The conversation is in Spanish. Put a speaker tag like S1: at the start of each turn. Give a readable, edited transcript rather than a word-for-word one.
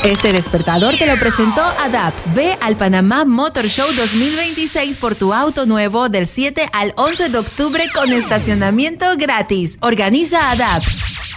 S1: Este despertador te lo presentó ADAP. Ve al Panamá Motor Show 2026 por tu auto nuevo del 7 al 11 de octubre con estacionamiento gratis. Organiza ADAP.